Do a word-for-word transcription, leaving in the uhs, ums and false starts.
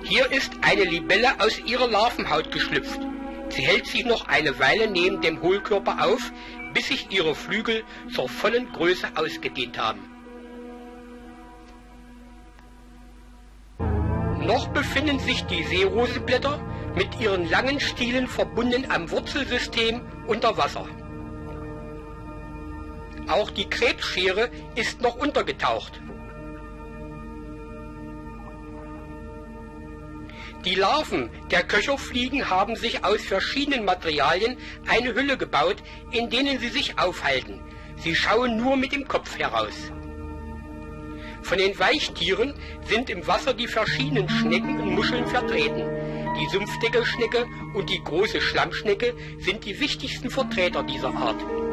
Hier ist eine Libelle aus ihrer Larvenhaut geschlüpft. Sie hält sich noch eine Weile neben dem Hohlkörper auf, bis sich ihre Flügel zur vollen Größe ausgedehnt haben. Noch befinden sich die Seerosenblätter mit ihren langen Stielen verbunden am Wurzelsystem unter Wasser. Auch die Krebsschere ist noch untergetaucht. Die Larven der Köcherfliegen haben sich aus verschiedenen Materialien eine Hülle gebaut, in denen sie sich aufhalten. Sie schauen nur mit dem Kopf heraus. Von den Weichtieren sind im Wasser die verschiedenen Schnecken und Muscheln vertreten. Die Sumpfdeckelschnecke und die große Schlammschnecke sind die wichtigsten Vertreter dieser Art.